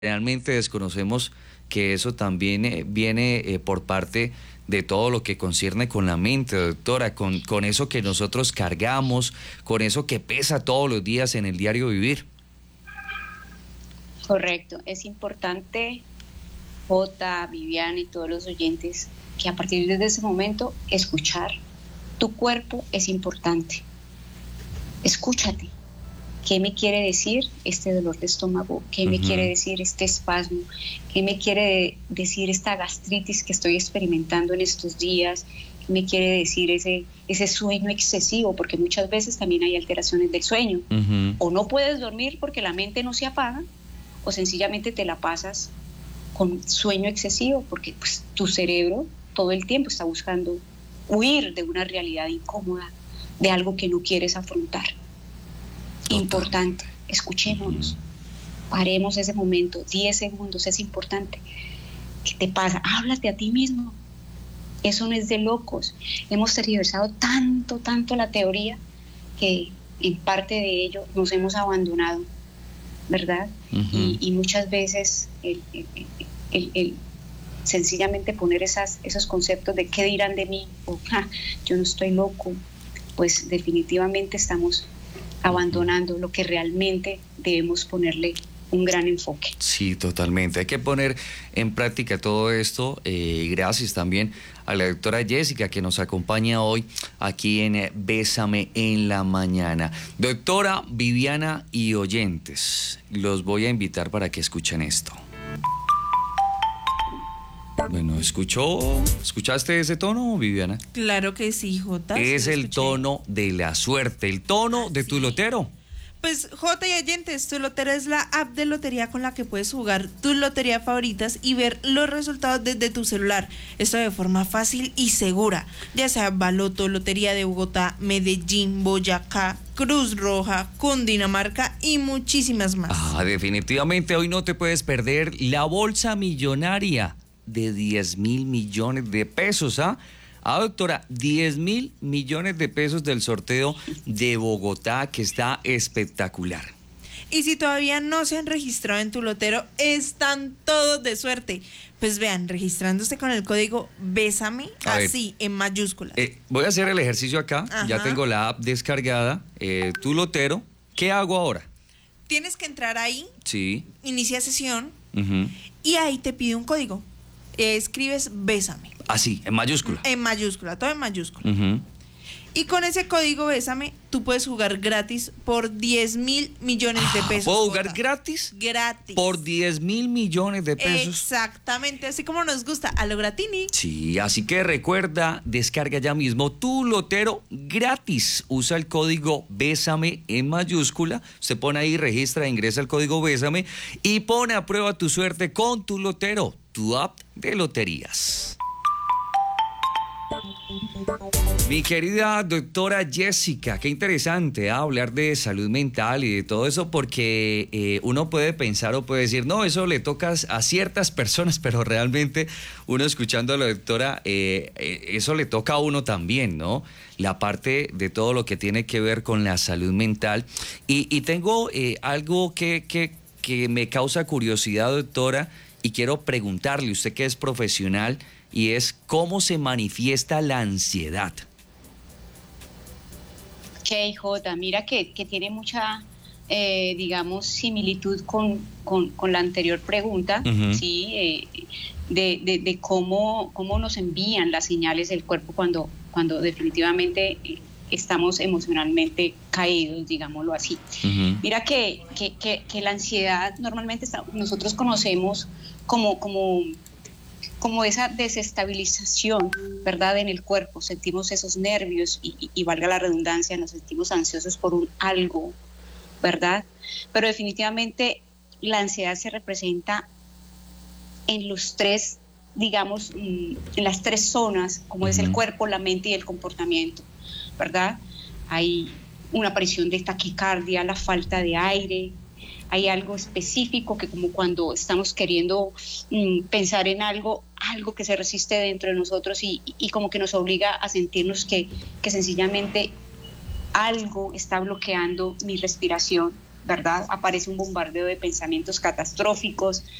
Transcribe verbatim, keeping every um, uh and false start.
Realmente desconocemos que eso también eh, viene eh, por parte de todo lo que concierne con la mente, doctora, con, con eso que nosotros cargamos, con eso que pesa todos los días en el diario vivir. Correcto, es importante, Jota, Viviana y todos los oyentes, que a partir de ese momento escuchar. Tu cuerpo es importante. Escúchate. ¿Qué me quiere decir este dolor de estómago? ¿Qué me uh-huh. quiere decir este espasmo? ¿Qué me quiere decir esta gastritis que estoy experimentando en estos días? ¿Qué me quiere decir ese, ese sueño excesivo? Porque muchas veces también hay alteraciones del sueño. Uh-huh. O no puedes dormir porque la mente no se apaga, o sencillamente te la pasas con sueño excesivo porque pues, tu cerebro todo el tiempo está buscando huir de una realidad incómoda, de algo que no quieres afrontar. Importante, escuchémonos, paremos ese momento, diez segundos, es importante. ¿Qué te pasa? Háblate a ti mismo. Eso no es de locos. Hemos tergiversado tanto, tanto la teoría que en parte de ello nos hemos abandonado, ¿verdad? Uh-huh. Y, y muchas veces el, el, el, el sencillamente poner esas, esos conceptos de qué dirán de mí, o ah, yo no estoy loco, pues definitivamente estamos abandonando lo que realmente debemos ponerle un gran enfoque. Sí, totalmente. Hay que poner en práctica todo esto. Eh, gracias también a la doctora Jessica que nos acompaña hoy aquí en eh, Bésame en la Mañana. Doctora Viviana y oyentes, los voy a invitar para que escuchen esto. Bueno, ¿escuchó? ¿Escuchaste ese tono, Viviana? Claro que sí, Jota. Es sí el tono de la suerte, el tono de tu lotero. Pues, Jota y oyentes, Tu Lotero es la app de lotería con la que puedes jugar tus loterías favoritas y ver los resultados desde tu celular. Esto de forma fácil y segura, ya sea Baloto, Lotería de Bogotá, Medellín, Boyacá, Cruz Roja, Cundinamarca y muchísimas más. Ah, definitivamente hoy no te puedes perder la bolsa millonaria de diez mil millones de pesos, ¿ah? Ah, doctora, diez mil millones de pesos del sorteo de Bogotá, que está espectacular. Y si todavía no se han registrado en Tu Lotero, están todos de suerte. Pues vean, registrándose con el código Bésame, a así, ver, en mayúsculas. Eh, voy a hacer el ejercicio acá. Ajá. Ya tengo la app descargada, eh, Tu Lotero. ¿Qué hago ahora? Tienes que entrar ahí, sí. Inicia sesión, uh-huh. y ahí te pide un código. Eh, escribes Bésame. Así, en mayúscula. En mayúscula, todo en mayúscula. Uh-huh. Y con ese código Bésame, tú puedes jugar gratis por diez mil millones de pesos. ¿Puedo jugar Jota. gratis? Gratis. Por diez mil millones de pesos. Exactamente, así como nos gusta, a lo gratini. Sí, así que recuerda, descarga ya mismo Tu Lotero gratis. Usa el código Bésame en mayúscula. Se pone ahí, registra, ingresa el código Bésame y pone a prueba tu suerte con Tu Lotero, tu app de loterías. Mi querida doctora Jessica, qué interesante, ¿eh? Hablar de salud mental y de todo eso, porque eh, uno puede pensar o puede decir, no, eso le toca a ciertas personas, pero realmente uno escuchando a la doctora, eh, eh, eso le toca a uno también, ¿no? La parte de todo lo que tiene que ver con la salud mental. Y, y tengo eh, algo que, que, que me causa curiosidad, doctora, y quiero preguntarle, usted que es profesional, y es cómo se manifiesta la ansiedad. Ok, Jota, mira que, que tiene mucha, eh, digamos, similitud con, con, con la anterior pregunta, uh-huh. ¿sí? Eh, de, de, de cómo, cómo nos envían las señales del cuerpo cuando, cuando definitivamente estamos emocionalmente caídos, digámoslo así. Uh-huh. Mira que, que, que, que la ansiedad normalmente está, nosotros conocemos como... como como esa desestabilización, ¿verdad?, en el cuerpo. Sentimos esos nervios y, y, y valga la redundancia, nos sentimos ansiosos por un algo, ¿verdad? Pero definitivamente la ansiedad se representa en los tres, digamos, en las tres zonas, como uh-huh. es el cuerpo, la mente y el comportamiento, ¿verdad? Hay una aparición de taquicardia, la falta de aire. Hay algo específico que como cuando estamos queriendo mm, pensar en algo, algo que se resiste dentro de nosotros y, y como que nos obliga a sentirnos que, que sencillamente algo está bloqueando mi respiración, ¿verdad? Aparece un bombardeo de pensamientos catastróficos,